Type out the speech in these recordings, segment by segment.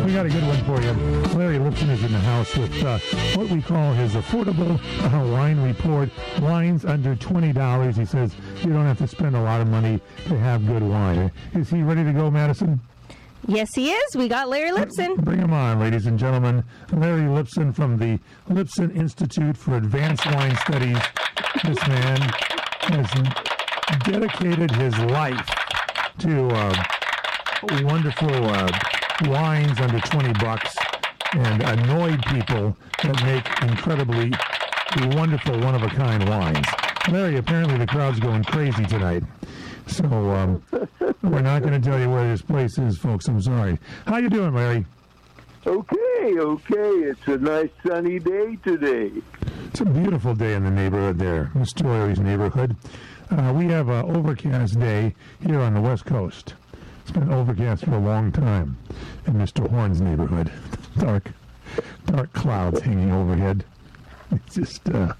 We got a good one for you. Larry Lipson is in the house with what we call his affordable wine report. Wines under $20. He says you don't have to spend a lot of money to have good wine. Is he ready to go, Madison? Yes, he is. We got Larry Lipson. Bring him on, ladies and gentlemen. Larry Lipson from the Lipson Institute for Advanced Wine Studies. This man has dedicated his life to wonderful wines under $20 and annoyed people that make incredibly wonderful, one-of-a-kind wines. Larry, apparently the crowd's going crazy tonight. So we're not going to tell you where this place is, folks. I'm sorry. How you doing, Larry? Okay. It's a nice sunny day today. It's a beautiful day in the neighborhood there, Mr. Larry's neighborhood. We have an overcast day here on the West Coast. It's been overcast for a long time in Mr. Horn's neighborhood. Dark clouds hanging overhead. It's just don't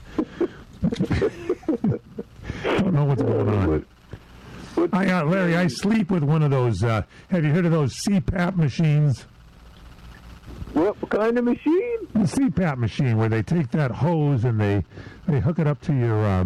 know what's going on. Larry, I sleep with one of those. Have you heard of those CPAP machines? What kind of machine? The CPAP machine, where they take that hose and they hook it up to your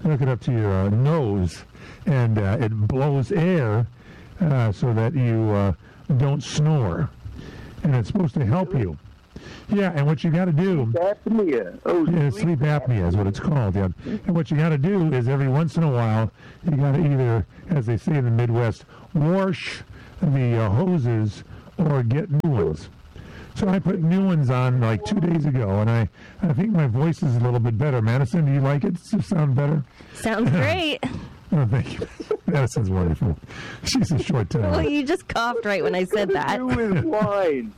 nose, and it blows air so that you don't snore, and it's supposed to help you. Yeah, and what you got to do... Apnea. Sleep apnea is what it's called, yeah. And what you got to do is every once in a while, you got to either, as they say in the Midwest, wash the hoses or get new ones. So I put new ones on like 2 days ago, and I think my voice is a little bit better. Madison, do you like it? Does it sound better? Sounds great. Oh, thank you. Madison's wonderful. She's a short time. Well, you just coughed right when I said that. Do with wine.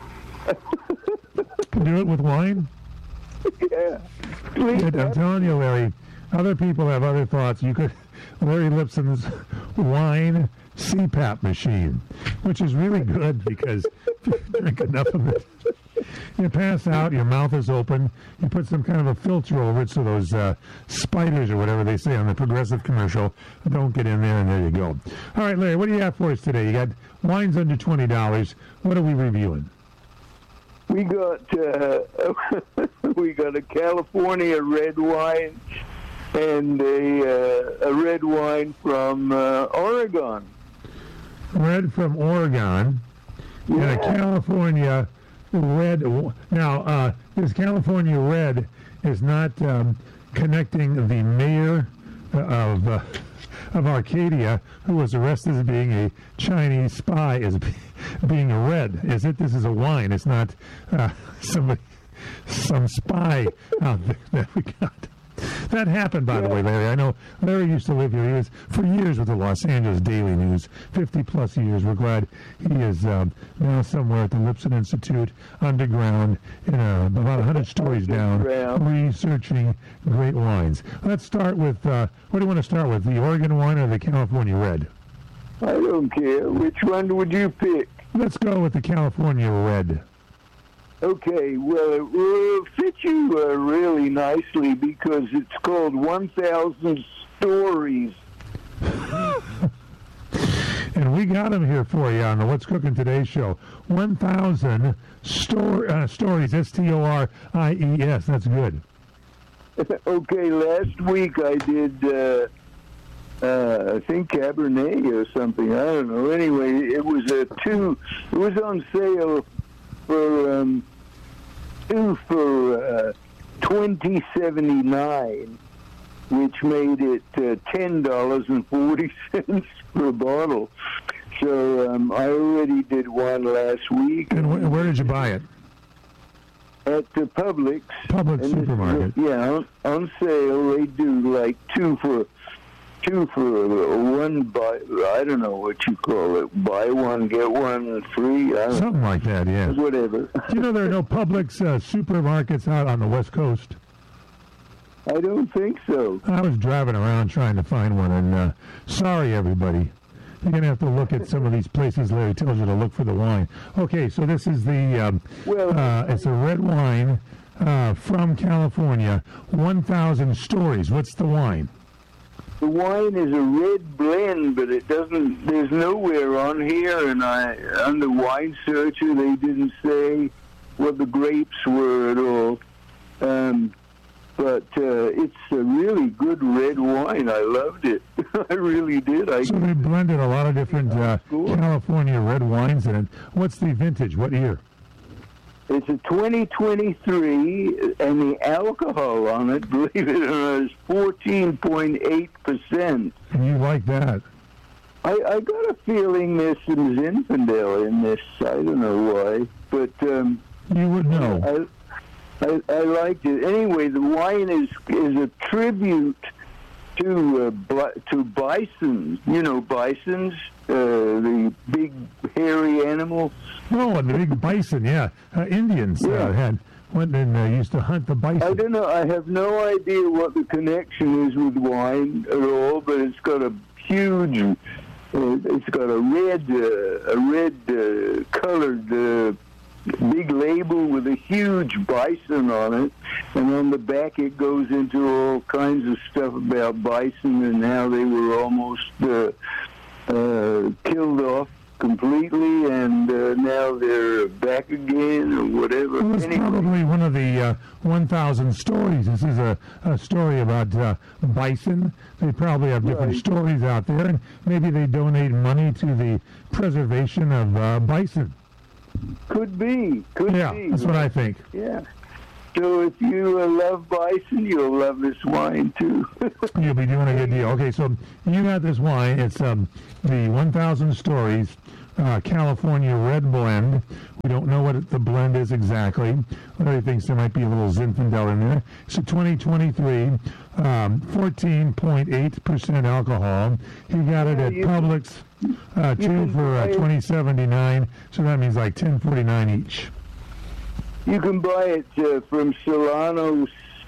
Do it with wine? Yeah. I'm telling you, Larry, other people have other thoughts. You could, Larry Lipson's wine CPAP machine, which is really good because if you drink enough of it, you pass out, your mouth is open, you put some kind of a filter over it so those spiders or whatever they say on the Progressive commercial don't get in there, and there you go. All right, Larry, what do you have for us today? You got wines under $20. What are we reviewing? We got a California red wine and a red wine from Oregon. Red from Oregon, and a California red. Now, this California red is not connecting the mayor of Arcadia, who was arrested as being a Chinese spy, as being a red, is it? This is a wine. It's not some spy out there that we got. That happened, by the way, Larry. I know Larry used to live here. He was for years with the Los Angeles Daily News, 50-plus years. We're glad he is now somewhere at the Lipson Institute, underground, in about 100 stories down, researching great wines. Let's start with, what do you want to start with, the Oregon wine or the California red? I don't care. Which one would you pick? Let's go with the California red. Okay, well, it will fit you really nicely because it's called 1,000 Stories. And we got them here for you on the What's Cooking Today show. 1,000 stories, S-T-O-R-I-E-S. That's good. Okay, last week I did, I think Cabernet or something. I don't know. Anyway, it was on sale for $20.79, which made it $10.40 per bottle. So I already did one last week. And where did you buy it? At the Publix. Publix supermarket. On sale. They do like two for one, buy, I don't know what you call it, buy one, get one free. Something like that, yeah. Whatever. Do you know there are no Publix supermarkets out on the West Coast? I don't think so. I was driving around trying to find one, and sorry, everybody. You're going to have to look at some of these places Larry tells you to look for the wine. Okay, so this is the, it's a red wine from California, 1,000 Stories. What's the wine? The wine is a red blend, but it doesn't. There's nowhere on here, and on the Wine Searcher, they didn't say what the grapes were at all. But it's a really good red wine. I loved it. I really did. So they blended a lot of different California red wines in it. What's the vintage? What year? It's a 2023, and the alcohol on it, believe it or not, is 14.8%. And you like that? I got a feeling there's some Zinfandel in this. I don't know why, but you would know. I liked it. Anyway, the wine is a tribute to bison. You know, bisons, the big hairy animals. Oh, the big bison, yeah. Indians went and used to hunt the bison. I don't know. I have no idea what the connection is with wine at all, but it's got a huge. It's got a red colored big label with a huge bison on it, and on the back it goes into all kinds of stuff about bison and how they were almost killed off completely, and now they're back again, or whatever. Well, it's probably one of the 1,000 stories. This is a story about bison. They probably have different stories out there, and maybe they donate money to the preservation of bison. Could be. Yeah, that's what I think. Yeah. So if you love bison, you'll love this wine, too. You'll be doing a good deal. Okay, so you got this wine. It's the 1,000 Stories California Red Blend. We don't know what the blend is exactly. Larry thinks there might be a little Zinfandel in there. It's a 2023, 14.8% alcohol. He got it at Publix, two for $20.79, so that means like $10.49 each. You can buy it from Solano,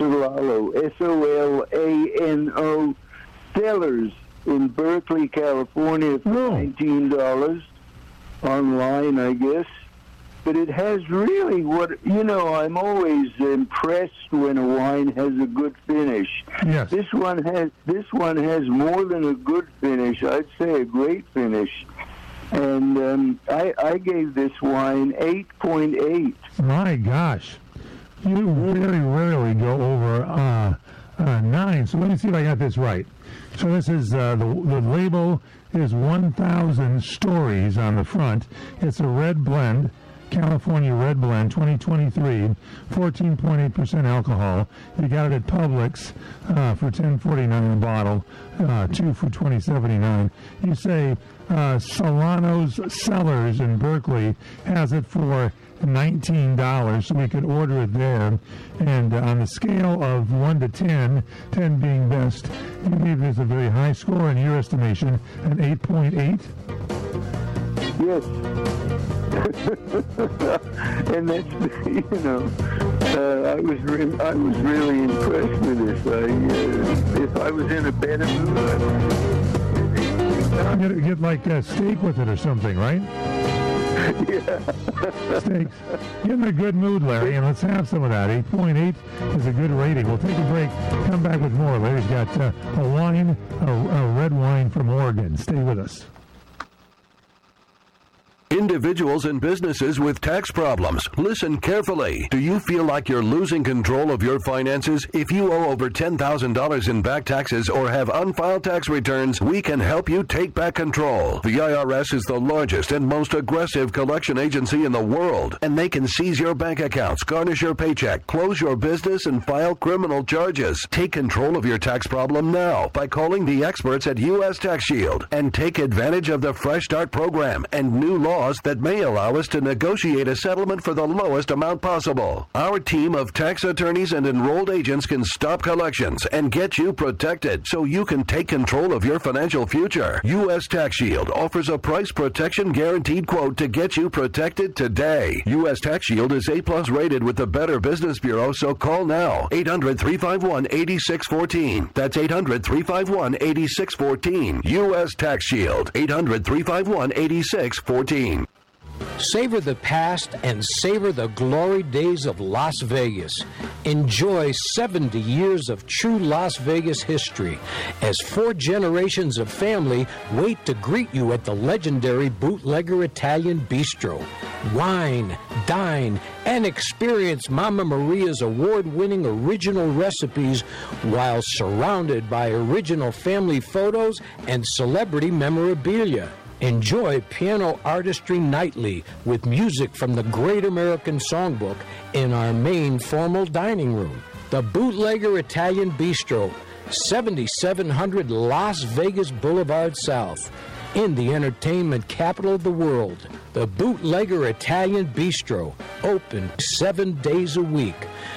S-O-L-A-N-O, Cellars in Berkeley, California for $19 online, I guess. But it has really I'm always impressed when a wine has a good finish. Yes. This one has more than a good finish. I'd say a great finish. And I gave this wine 8.8. My gosh. You very rarely go over 9. So let me see if I got this right. So this is the label is 1,000 Stories on the front. It's a red blend, California Red Blend 2023, 14.8% alcohol. You got it at Publix for $10.49 a bottle, 2 for $20.79. You say Solano's Cellars in Berkeley has it for $19, so we could order it there. And on the scale of 1 to 10, 10 being best, you gave this a very high score in your estimation, an 8.8? Yes. And that's, I was really impressed with this. If I was in a better mood, get like a steak with it or something, right? Yeah. Steaks. Get in a good mood, Larry, and let's have some of that. 8.8 is a good rating. We'll take a break. Come back with more. Larry's got a red wine from Oregon. Stay with us. Individuals and businesses with tax problems, listen carefully. Do you feel like you're losing control of your finances? If you owe over $10,000 in back taxes or have unfiled tax returns, we can help you take back control. The IRS is the largest and most aggressive collection agency in the world, and they can seize your bank accounts, garnish your paycheck, close your business, and file criminal charges. Take control of your tax problem now by calling the experts at U.S. Tax Shield and take advantage of the Fresh Start program and new laws that may allow us to negotiate a settlement for the lowest amount possible. Our team of tax attorneys and enrolled agents can stop collections and get you protected so you can take control of your financial future. U.S. Tax Shield offers a price protection guaranteed quote to get you protected today. U.S. Tax Shield is A+ rated with the Better Business Bureau, so call now. 800-351-8614. That's 800-351-8614. U.S. Tax Shield. 800-351-8614. Savor the past and savor the glory days of Las Vegas. Enjoy 70 years of true Las Vegas history as 4 generations of family wait to greet you at the legendary Bootlegger Italian Bistro. Wine, dine, and experience Mama Maria's award-winning original recipes while surrounded by original family photos and celebrity memorabilia. Enjoy piano artistry nightly with music from the Great American Songbook in our main formal dining room. The Bootlegger Italian Bistro, 7700 Las Vegas Boulevard South, in the entertainment capital of the world. The Bootlegger Italian Bistro, open 7 days a week.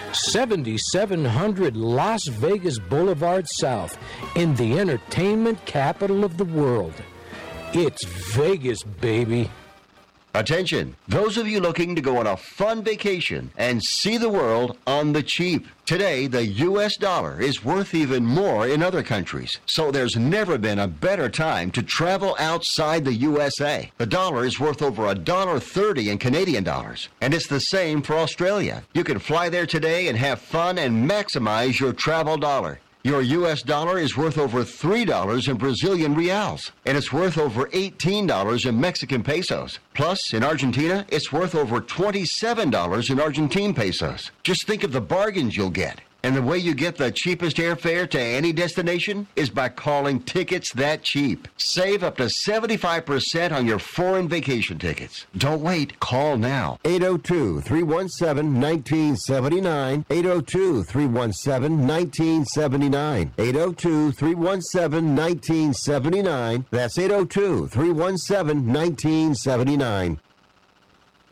7700 Las Vegas Boulevard South, in the entertainment capital of the world. It's Vegas, baby. Attention, those of you looking to go on a fun vacation and see the world on the cheap. Today, the U.S. dollar is worth even more in other countries, so there's never been a better time to travel outside the USA. The dollar is worth over $1.30 in Canadian dollars, and it's the same for Australia. You can fly there today and have fun and maximize your travel dollar. Your U.S. dollar is worth over $3 in Brazilian reals, and it's worth over $18 in Mexican pesos. Plus, in Argentina, it's worth over $27 in Argentine pesos. Just think of the bargains you'll get. And the way you get the cheapest airfare to any destination is by calling Tickets That Cheap. Save up to 75% on your foreign vacation tickets. Don't wait. Call now. 802-317-1979. 802-317-1979. 802-317-1979. That's 802-317-1979.